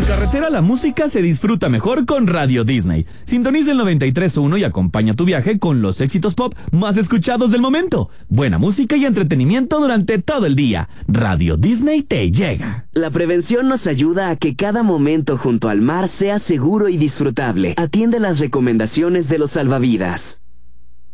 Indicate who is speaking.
Speaker 1: carretera la música se disfruta mejor con Radio Disney. Sintoniza el 93.1 y acompaña tu viaje con los éxitos pop más escuchados del momento. Buena música y entretenimiento durante todo el día. Radio Disney te llega.
Speaker 2: La prevención nos ayuda a que cada momento junto al mar sea seguro y disfrutable. Atiende las recomendaciones de los salvavidas.